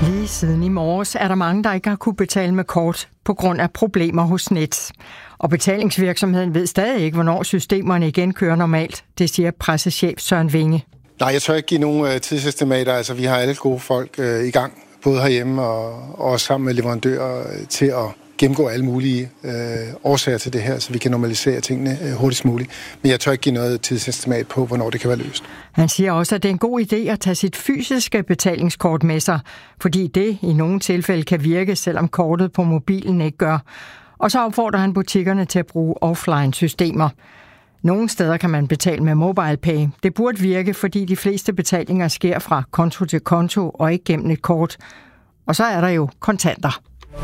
Lige siden i morges er der mange, der ikke har kunne betale med kort på grund af problemer hos Nets. Og betalingsvirksomheden ved stadig ikke, hvornår systemerne igen kører normalt. Det siger pressechef Søren Winge. Nej, jeg tør ikke give nogen tidsestimater. Altså, vi har alle gode folk i gang, både herhjemme og også sammen med leverandører, til at gennemgå alle mulige årsager til det her, så vi kan normalisere tingene hurtigst muligt. Men jeg tør ikke give noget tidsestimat på, hvornår det kan være løst. Han siger også, at det er en god idé at tage sit fysiske betalingskort med sig, fordi det i nogle tilfælde kan virke, selvom kortet på mobilen ikke gør. Og så opfordrer han butikkerne til at bruge offline-systemer. Nogle steder kan man betale med MobilePay. Det burde virke, fordi de fleste betalinger sker fra konto til konto og ikke gennem et kort. Og så er der jo kontanter.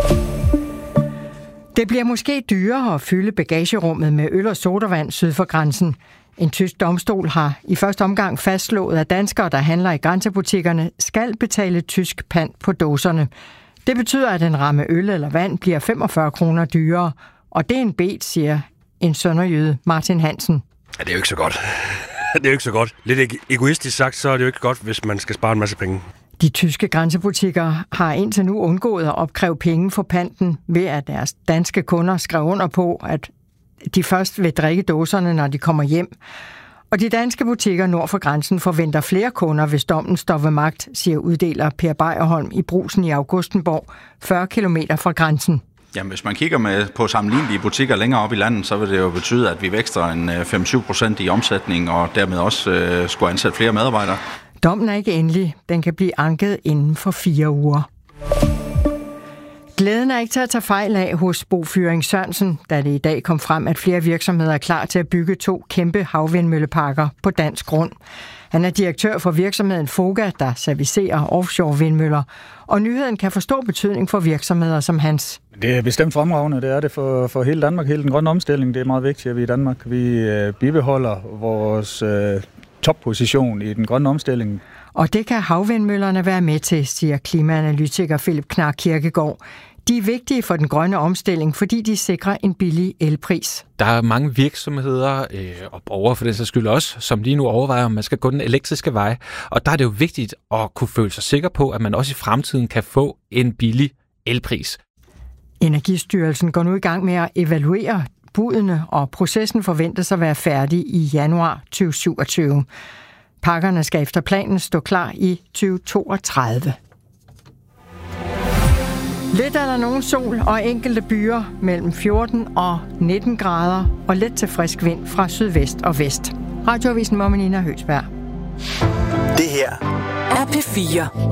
Det bliver måske dyrere at fylde bagagerummet med øl og sodavand syd for grænsen. En tysk domstol har i første omgang fastslået, at danskere, der handler i grænsebutikkerne, skal betale tysk pant på dåserne. Det betyder, at en ramme øl eller vand bliver 45 kroner dyrere. Og det er en bet, siger en sønderjyde, Martin Hansen. Ja, det er jo ikke så godt. Det er jo ikke så godt. Lidt egoistisk sagt, så er det jo ikke godt, hvis man skal spare en masse penge. De tyske grænsebutikker har indtil nu undgået at opkræve penge for panten ved, at deres danske kunder skrev under på, at de først vil drikke dåserne, når de kommer hjem. Og de danske butikker nord for grænsen forventer flere kunder, hvis dommen står ved magt, siger uddeler Per Beierholm i Brugsen i Augustenborg, 40 kilometer fra grænsen. Jamen, hvis man kigger på sammenlignelige butikker længere op i landet, så vil det jo betyde, at vi vækster en 5-7% i omsætning, og dermed også skulle ansætte flere medarbejdere. Dommen er ikke endelig. Den kan blive anket inden for 4 uger. Glæden er ikke til at tage fejl af hos Bo Fyring Sørensen, da det i dag kom frem, at flere virksomheder er klar til at bygge 2 kæmpe havvindmølleparker på dansk grund. Han er direktør for virksomheden Foga, der servicerer offshore vindmøller, og nyheden kan få stor betydning for virksomheder som hans. Det er bestemt fremragende, det er det for hele Danmark, hele den grønne omstilling. Det er meget vigtigt, at vi i Danmark bibeholder vores topposition i den grønne omstilling. Og det kan havvindmøllerne være med til, siger klimaanalytiker Philip Knark Kirkegaard. De er vigtige for den grønne omstilling, fordi de sikrer en billig elpris. Der er mange virksomheder og borgere for den sags skyld også, som lige nu overvejer, om man skal gå den elektriske vej. Og der er det jo vigtigt at kunne føle sig sikker på, at man også i fremtiden kan få en billig elpris. Energistyrelsen går nu i gang med at evaluere budene, og processen forventes at være færdig i januar 2027. Pakkerne skal efter planen stå klar i 2032. Lidt er der nogen sol og enkelte byer mellem 14 og 19 grader og let til frisk vind fra sydvest og vest. Radioavisen med Nina Høgsberg. Det her er P4.